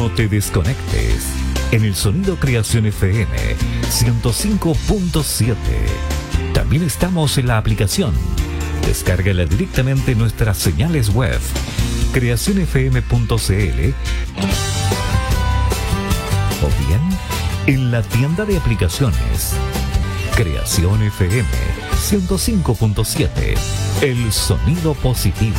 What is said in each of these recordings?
No te desconectes. En el Sonido Creación FM 105.7. También estamos en la aplicación. Descárgala directamente en nuestras señales web creacionfm.cl o bien en la tienda de aplicaciones. Creación FM 105.7. El sonido positivo.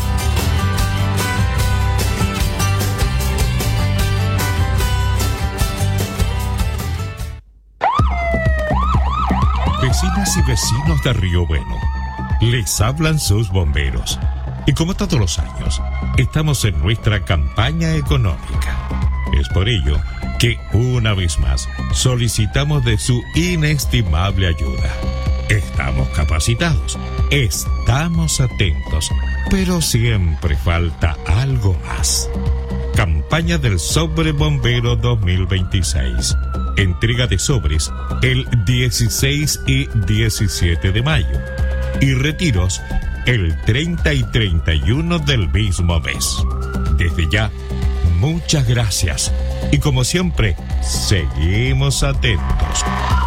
Vecinas y vecinos de Río Bueno, les hablan sus bomberos. Y como todos los años, estamos en nuestra campaña económica. Es por ello que, una vez más, solicitamos de su inestimable ayuda. Estamos capacitados, estamos atentos, pero siempre falta algo más. Campaña del Sobre Bombero 2026. Entrega de sobres el 16 y 17 de mayo. Y retiros el 30 y 31 del mismo mes. Desde ya, muchas gracias. Y como siempre, seguimos atentos.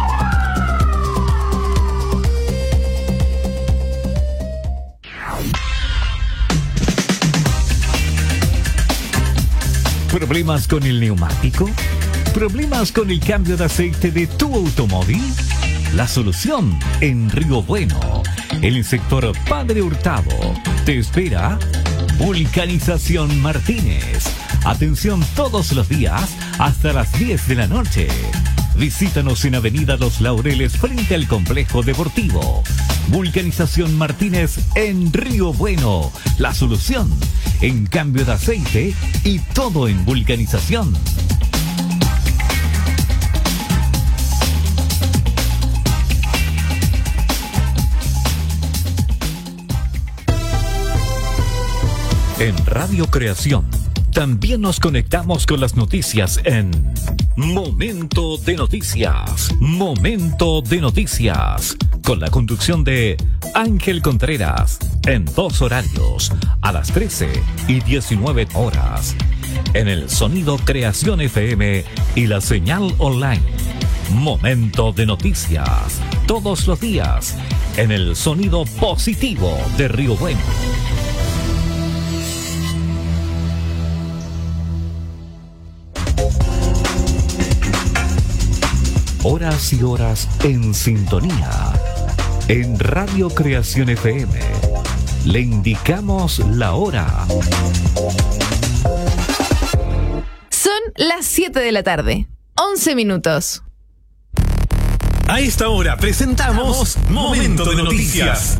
¿Problemas con el neumático? ¿Problemas con el cambio de aceite de tu automóvil? La solución en Río Bueno, en el sector Padre Hurtado. Te espera Vulcanización Martínez. Atención todos los días hasta las 10 de la noche. Visítanos en Avenida Los Laureles frente al Complejo Deportivo. Vulcanización Martínez en Río Bueno. La solución en cambio de aceite y todo en vulcanización. En Radio Creación también nos conectamos con las noticias en Momento de Noticias. Momento de Noticias. Con la conducción de Ángel Contreras. En 2 horarios. A las 13 y 19 horas. En el Sonido Creación FM y la señal online. Momento de Noticias. Todos los días. En el Sonido Positivo de Río Bueno. Horas y horas en sintonía. En Radio Creación FM le indicamos la hora. Son las 7 de la tarde, 11 minutos. A esta hora presentamos Momento de Noticias.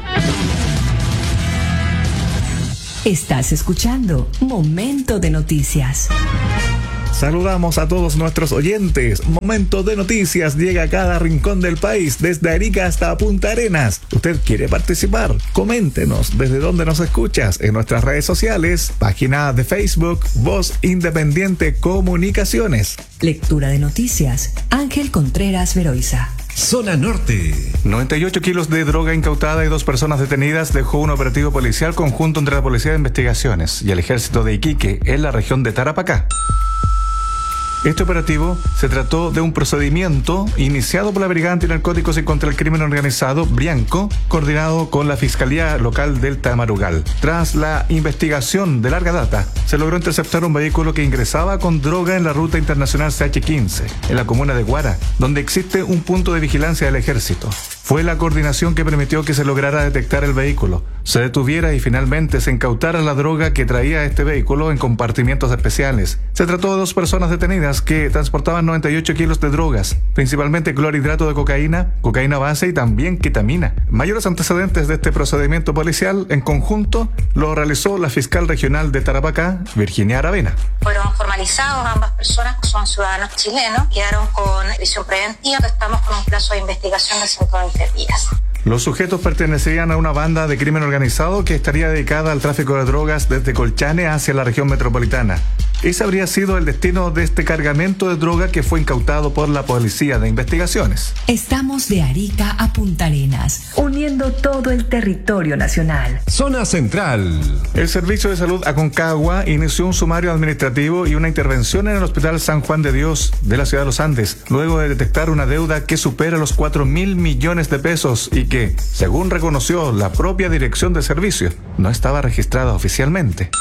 Estás escuchando Momento de Noticias. Saludamos a todos nuestros oyentes. Momento de Noticias llega a cada rincón del país, desde Arica hasta Punta Arenas. ¿Usted quiere participar? Coméntenos desde dónde nos escuchas en nuestras redes sociales, página de Facebook, Voz Independiente Comunicaciones. Lectura de noticias, Ángel Contreras Veroiza. Zona Norte. 98 kilos de droga incautada y 2 personas detenidas dejó un operativo policial conjunto entre la Policía de Investigaciones y el Ejército de Iquique en la región de Tarapacá. Este operativo se trató de un procedimiento iniciado por la Brigada Antinarcóticos y contra el Crimen Organizado, Brianco, coordinado con la Fiscalía Local del Tamarugal. Tras la investigación de larga data, se logró interceptar un vehículo que ingresaba con droga en la ruta internacional CH15, en la comuna de Guara, donde existe un punto de vigilancia del Ejército. Fue la coordinación que permitió que se lograra detectar el vehículo, se detuviera y finalmente se incautara la droga que traía este vehículo en compartimientos especiales. Se trató de 2 personas detenidas que transportaban 98 kilos de drogas, principalmente clorhidrato de cocaína, cocaína base y también ketamina. Mayores antecedentes de este procedimiento policial en conjunto lo realizó la fiscal regional de Tarapacá, Virginia Aravena. Fueron formalizados ambas personas, que son ciudadanos chilenos, quedaron con prisión preventiva, estamos con un plazo de investigación de 120 días. Los sujetos pertenecían a una banda de crimen organizado que estaría dedicada al tráfico de drogas desde Colchane hacia la región metropolitana. Ese habría sido el destino de este cargamento de droga que fue incautado por la Policía de Investigaciones. Estamos de Arica a Punta Arenas, uniendo todo el territorio nacional. Zona Central. El Servicio de Salud Aconcagua inició un sumario administrativo y una intervención en el Hospital San Juan de Dios de la ciudad de Los Andes, luego de detectar una deuda que supera los 4.000 millones de pesos y que, según reconoció la propia dirección del servicio, no estaba registrada oficialmente.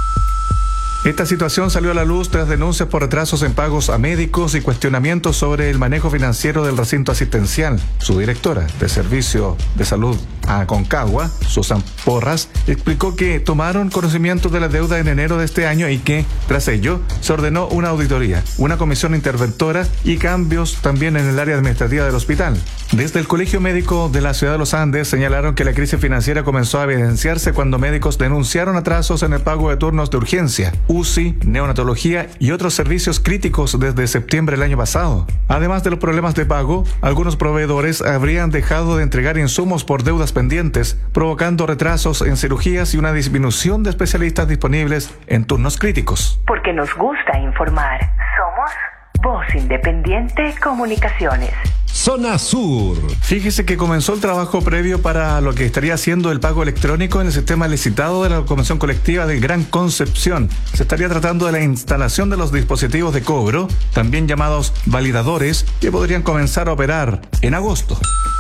Esta situación salió a la luz tras denuncias por retrasos en pagos a médicos y cuestionamientos sobre el manejo financiero del recinto asistencial. Su directora de Servicio de Salud Aconcagua, Susan Porras, explicó que tomaron conocimiento de la deuda en enero de este año y que, tras ello, se ordenó una auditoría, una comisión interventora y cambios también en el área administrativa del hospital. Desde el Colegio Médico de la Ciudad de los Andes señalaron que la crisis financiera comenzó a evidenciarse cuando médicos denunciaron atrasos en el pago de turnos de urgencia, UCI, neonatología y otros servicios críticos desde septiembre del año pasado. Además de los problemas de pago, algunos proveedores habrían dejado de entregar insumos por deudas pendientes, provocando retrasos en cirugías y una disminución de especialistas disponibles en turnos críticos. Porque nos gusta informar. Somos Voz Independiente Comunicaciones. Zona Sur. Fíjese que comenzó el trabajo previo para lo que estaría siendo el pago electrónico en el sistema licitado de la Convención Colectiva de Gran Concepción. Se estaría tratando de la instalación de los dispositivos de cobro, también llamados validadores, que podrían comenzar a operar en agosto.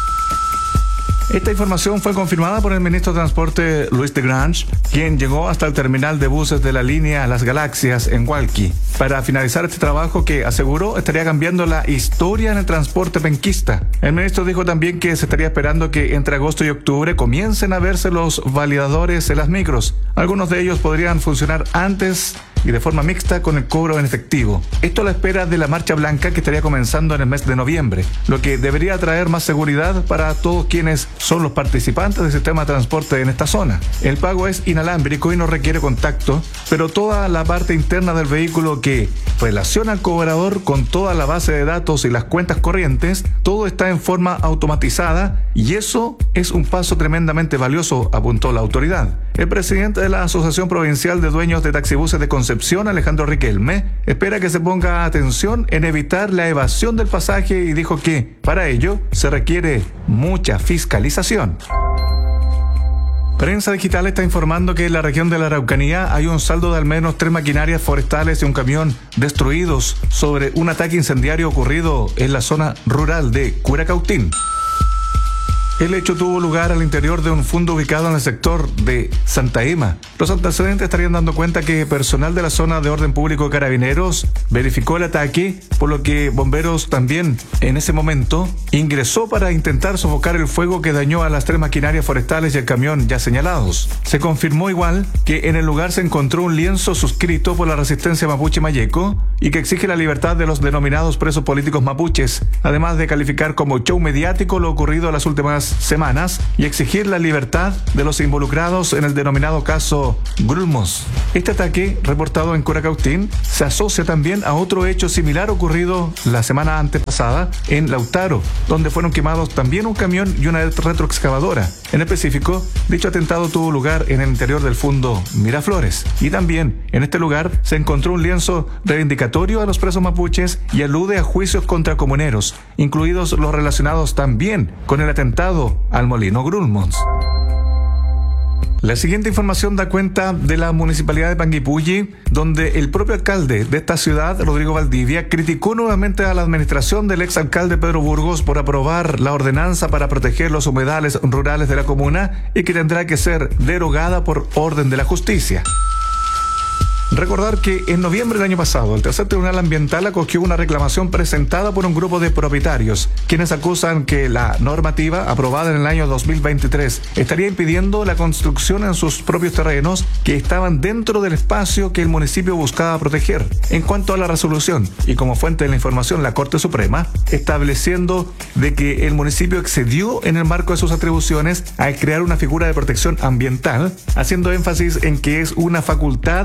Esta información fue confirmada por el ministro de Transporte Luis de Grange, quien llegó hasta el terminal de buses de la línea Las Galaxias en Hualqui para finalizar este trabajo que aseguró estaría cambiando la historia en el transporte penquista. El ministro dijo también que se estaría esperando que entre agosto y octubre comiencen a verse los validadores en las micros. Algunos de ellos podrían funcionar antes y de forma mixta con el cobro en efectivo. Esto a la espera de la Marcha Blanca que estaría comenzando en el mes de noviembre, lo que debería traer más seguridad para todos quienes son los participantes del sistema de transporte en esta zona. El pago es inalámbrico y no requiere contacto, pero toda la parte interna del vehículo que relaciona al cobrador con toda la base de datos y las cuentas corrientes, todo está en forma automatizada y eso es un paso tremendamente valioso, apuntó la autoridad. El presidente de la Asociación Provincial de Dueños de Taxibuses de Concepción, Alejandro Riquelme, espera que se ponga atención en evitar la evasión del pasaje y dijo que, para ello, se requiere mucha fiscalización. Prensa Digital está informando que en la región de la Araucanía hay un saldo de al menos 3 maquinarias forestales y un camión destruidos sobre un ataque incendiario ocurrido en la zona rural de Curacautín. El hecho tuvo lugar al interior de un fundo ubicado en el sector de Santa Ema. Los antecedentes estarían dando cuenta que personal de la zona de orden público Carabineros verificó el ataque, por lo que bomberos también en ese momento ingresó para intentar sofocar el fuego que dañó a las 3 maquinarias forestales y el camión ya señalados. Se confirmó igual que en el lugar se encontró un lienzo suscrito por la resistencia mapuche Mayeco y que exige la libertad de los denominados presos políticos mapuches, además de calificar como show mediático lo ocurrido en las últimas semanas y exigir la libertad de los involucrados en el denominado caso Grulmos. Este ataque, reportado en Curacautín, se asocia también a otro hecho similar ocurrido la semana antepasada en Lautaro, donde fueron quemados también un camión y una retroexcavadora. En específico, dicho atentado tuvo lugar en el interior del fundo Miraflores. Y también en este lugar se encontró un lienzo reivindicatorio a los presos mapuches y alude a juicios contra comuneros, incluidos los relacionados también con el atentado al molino Grulmos. La siguiente información da cuenta de la municipalidad de Panguipulli, donde el propio alcalde de esta ciudad, Rodrigo Valdivia, criticó nuevamente a la administración del exalcalde Pedro Burgos por aprobar la ordenanza para proteger los humedales rurales de la comuna y que tendrá que ser derogada por orden de la justicia. Recordar que en noviembre del año pasado, el tercer tribunal ambiental acogió una reclamación presentada por un grupo de propietarios, quienes acusan que la normativa aprobada en el año 2023 estaría impidiendo la construcción en sus propios terrenos que estaban dentro del espacio que el municipio buscaba proteger. En cuanto a la resolución, y como fuente de la información la Corte Suprema, estableciendo de que el municipio excedió en el marco de sus atribuciones al crear una figura de protección ambiental, haciendo énfasis en que es una facultad que le corresponde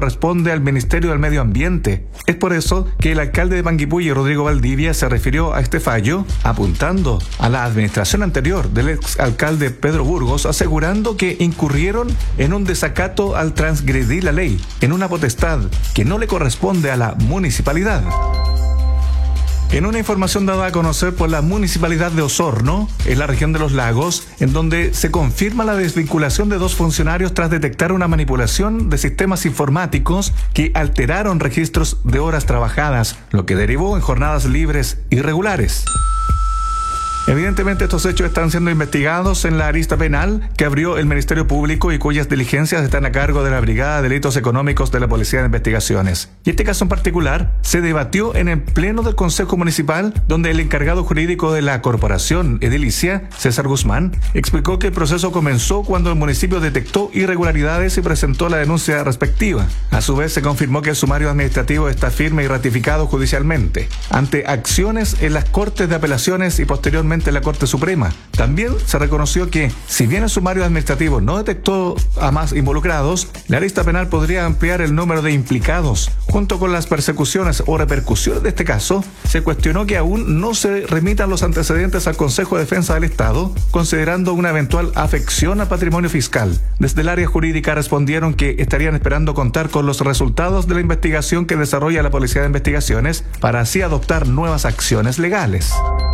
corresponde al Ministerio del Medio Ambiente. Es por eso que el alcalde de Panguipulli, Rodrigo Valdivia, se refirió a este fallo apuntando a la administración anterior del exalcalde Pedro Burgos, asegurando que incurrieron en un desacato al transgredir la ley en una potestad que no le corresponde a la municipalidad. En una información dada a conocer por la Municipalidad de Osorno, en la región de Los Lagos, en donde se confirma la desvinculación de 2 funcionarios tras detectar una manipulación de sistemas informáticos que alteraron registros de horas trabajadas, lo que derivó en jornadas libres irregulares. Evidentemente estos hechos están siendo investigados en la arista penal que abrió el Ministerio Público y cuyas diligencias están a cargo de la Brigada de Delitos Económicos de la Policía de Investigaciones. Y este caso en particular se debatió en el Pleno del Consejo Municipal, donde el encargado jurídico de la corporación edilicia, César Guzmán, explicó que el proceso comenzó cuando el municipio detectó irregularidades y presentó la denuncia respectiva. A su vez se confirmó que el sumario administrativo está firme y ratificado judicialmente, ante acciones en las Cortes de Apelaciones y posteriormente en la Corte Suprema. También se reconoció que, si bien el sumario administrativo no detectó a más involucrados, la arista penal podría ampliar el número de implicados. Junto con las persecuciones o repercusiones de este caso, se cuestionó que aún no se remitan los antecedentes al Consejo de Defensa del Estado, considerando una eventual afección al patrimonio fiscal. Desde el área jurídica respondieron que estarían esperando contar con los resultados de la investigación que desarrolla la Policía de Investigaciones para así adoptar nuevas acciones legales.